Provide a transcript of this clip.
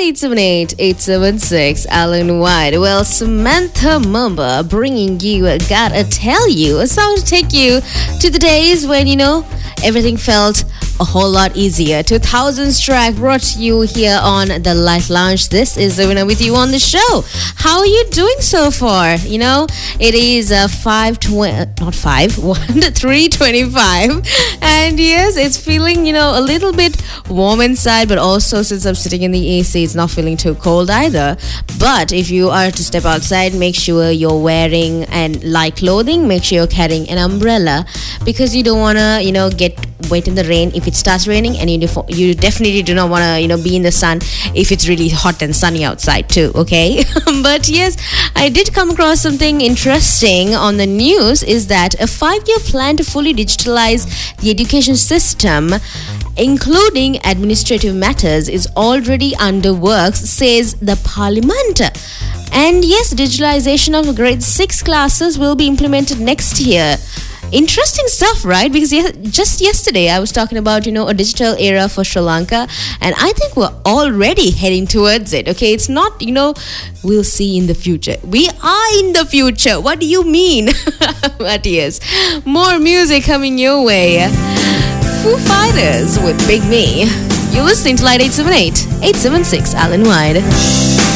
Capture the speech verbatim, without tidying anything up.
eight seven eight, eight seven six, Alan White. Well, Samantha Mumba bringing you uh, Gotta Tell You, a song to take you to the days when, you know, everything felt a whole lot easier. two thousands track brought to you here on the Light Lounge. This is Zawina with you on the show. How are you doing so far? You know, it is uh, five twenty, not five, one, three twenty-five. And yes, it's feeling, you know, a little bit warm inside, but also since I'm sitting in the A C, it's not feeling too cold either. But if you are to step outside, make sure you're wearing and light clothing. Make sure you're carrying an umbrella because you don't want to, you know, get wet in the rain if it starts raining, and you you definitely do not want to, you know, be in the sun if it's really hot and sunny outside too, okay? But yes, I did come across something interesting on the news, is that a five-year plan to fully digitalize the education system, including administrative matters, is already under works, says the parliament. And yes, digitalization of grade six classes will be implemented next year. Interesting stuff, right? Because just yesterday I was talking about, you know, a digital era for Sri Lanka, and I think we're already heading towards it, okay? It's not, you know, we'll see in the future. We are in the future. What do you mean? But yes, more music coming your way. Foo Fighters with Big Me. You're listening to Light eight seven eight, eight seven six, Alan White.